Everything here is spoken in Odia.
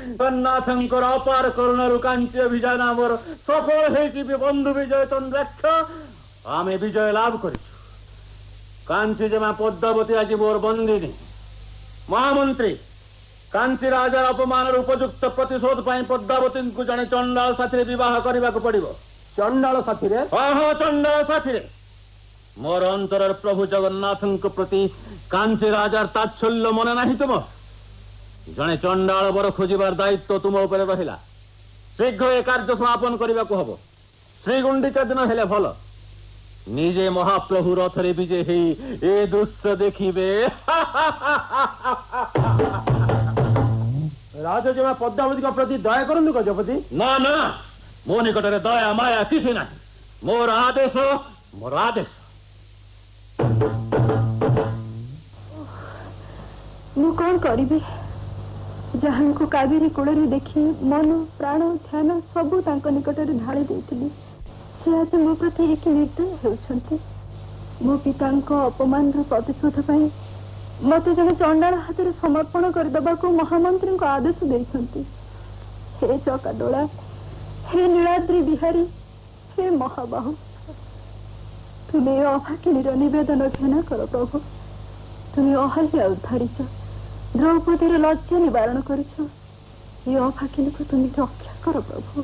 ଜଗନ୍ନାଥଙ୍କର ଅପାର କରୁଣାରୁ କାଞ୍ଚି ଅଭିଯାନ ଆମର ସଫଳ ହେଇଛି ବନ୍ଧୁ ବିଜୟ ଚନ୍ଦ୍ରାକ୍ଷ। ଆମେ ବିଜୟ ଲାଭ କରିଛୁ। କାଞ୍ଚି ଜମା ପଦ୍ମାବତୀ ଆଜି ମୋର ବନ୍ଦିନୀ। ମହାମନ୍ତ୍ରୀ, କାଞ୍ଚି ରାଜାର ଅପମାନର ଉପଯୁକ୍ତ ପ୍ରତିଶୋଧ ପାଇଁ ପଦ୍ମାବତୀଙ୍କୁ ଜଣେ ଚଣ୍ଡାଳ ସାଥିରେ ବିବାହ କରିବାକୁ ପଡିବ। ଚଣ୍ଡାଳ ସାଥିରେ? ହଁ, ଚଣ୍ଡାଳ ସାଥିରେ। ମୋର ଅନ୍ତରର ପ୍ରଭୁ ଜଗନ୍ନାଥଙ୍କ ପ୍ରତି କାଞ୍ଚି ରାଜାର ତାଚ୍ଛଲ୍ୟ ମନେ ନାହିଁ ତୁମ? ଜଣେ ଚଣ୍ଡାଳ ବର ଖୋଜିବାର ଦାୟିତ୍ୱ ତୁମ ଉପରେ ରହିଲା। ଶୀଘ୍ର ଏ କାର୍ଯ୍ୟ ସମାପନ କରିବାକୁ ହବ। ଶ୍ରୀଗୁଣ୍ଡିଚା ଦିନ ହେଲେ ଭଲ। ନିଜେ ମହାପ୍ରଭୁ ରଥରେ ବିଜେ ହେଇ ଏ ଦୃଶ୍ୟ ଦେଖିବେ। ରାଜଜେମା ପଦ୍ମାବତୀଙ୍କ ପ୍ରତି ଦୟା କରନ୍ତୁ ଗଜପତି। ନା ନା, ମୋ ନିକଟରେ ଦୟା ମାୟା କିଛି ନାହିଁ। ମୋର ଆଦେଶ, ମୋର ଆଦେଶ। ମୁଁ କଣ କରିବି? ଯାହାଙ୍କୁ କାବେରୀ କୂଳରେ ଦେଖି ମନ ପ୍ରାଣ ଧ୍ୟାନ ସବୁ ତାଙ୍କ ନିକଟରେ ଢାଳି ଦେଇଥିଲି, ସେ ଆଜି ମୋ ପ୍ରତି ଏକି ନିର୍ଦ୍ଦୟ ହେଉଛନ୍ତି। ମୋ ପିତାଙ୍କ ଅପମାନର ପ୍ରତିଶୋଧ ପାଇଁ ମତେ ଜଣେ ଚଣ୍ଡାଳ ହାତରେ ସମର୍ପଣ କରିଦେବାକୁ ମହାମନ୍ତ୍ରୀଙ୍କ ଆଦେଶ ଦେଇଛନ୍ତି। ହେ ଚକାଡୋଳା, ହେ ନୀଳାଦ୍ରି ବିହାରୀ, ହେ ମହାବାହୁ, ତୁମେ ଏ ଅଭାକିନୀର ନିବେଦନ ଘୃଣା କର ପ୍ରଭୁ। ତୁମେ ଅହଲ୍ୟା ଉଦ୍ଧାରିଛ, ଦ୍ରୌପଦୀର ଲଜ୍ଜା ନିବାରଣ କରିଛ। ଏ ଅଭାକିନୀକୁ ତୁମେ ରକ୍ଷା କର ପ୍ରଭୁ।